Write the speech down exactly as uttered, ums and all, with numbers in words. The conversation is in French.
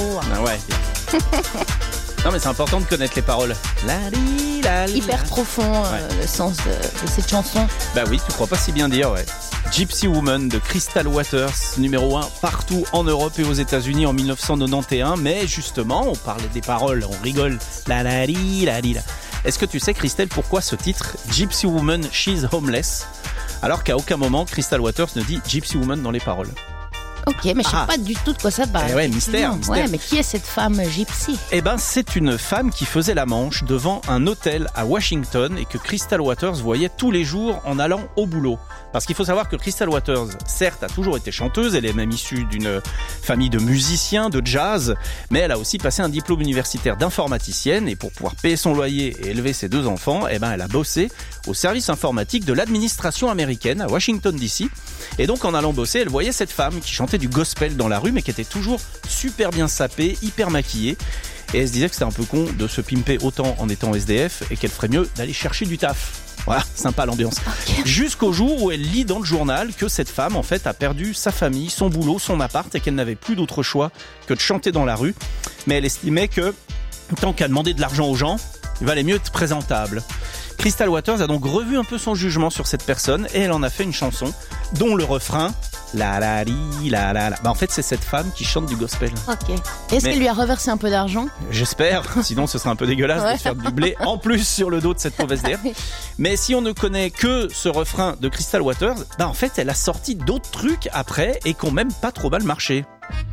Ah ouais. Non mais c'est important de connaître les paroles. La, li, la, li, Hyper la. profond euh, Ouais. le sens de, de cette chanson. Bah oui, tu crois pas si bien dire, ouais. Gypsy Woman de Crystal Waters, numéro un partout en Europe et aux États-Unis en dix-neuf cent quatre-vingt-onze. Mais justement, on parlait des paroles, on rigole. La la li, la li, la. Est-ce que tu sais, Christelle, pourquoi ce titre Gypsy Woman, She's Homeless, alors qu'à aucun moment Crystal Waters ne dit Gypsy Woman dans les paroles? Ok, mais je sais Ah. pas du tout de quoi ça parle. Eh ouais, mystère, effectivement. mystère. Ouais, mais qui est cette femme gypsy? Eh ben, c'est une femme qui faisait la manche devant un hôtel à Washington et que Crystal Waters voyait tous les jours en allant au boulot. Parce qu'il faut savoir que Crystal Waters, certes, a toujours été chanteuse, elle est même issue d'une famille de musiciens, de jazz, mais elle a aussi passé un diplôme universitaire d'informaticienne et pour pouvoir payer son loyer et élever ses deux enfants, eh ben, elle a bossé au service informatique de l'administration américaine à Washington D C. Et donc, en allant bosser, elle voyait cette femme qui chantait du gospel dans la rue, mais qui était toujours super bien sapée, hyper maquillée. Et elle se disait que c'était un peu con de se pimper autant en étant S D F et qu'elle ferait mieux d'aller chercher du taf. Voilà, sympa l'ambiance. Ok. Jusqu'au jour où elle lit dans le journal que cette femme, en fait, a perdu sa famille, son boulot, son appart et qu'elle n'avait plus d'autre choix que de chanter dans la rue. Mais elle estimait que, tant qu'à demander de l'argent aux gens, il valait mieux être présentable. Crystal Waters a donc revu un peu son jugement sur cette personne et elle en a fait une chanson dont le refrain la la li, la la la. Bah en fait c'est cette femme qui chante du gospel. Ok. Est-ce Mais- qu'elle lui a reversé un peu d'argent? J'espère, sinon ce serait un peu dégueulasse Ouais. de faire du blé en plus sur le dos de cette pauvre S D F. Mais si on ne connaît que ce refrain de Crystal Waters, bah en fait elle a sorti d'autres trucs après et qui ont même pas trop mal marché.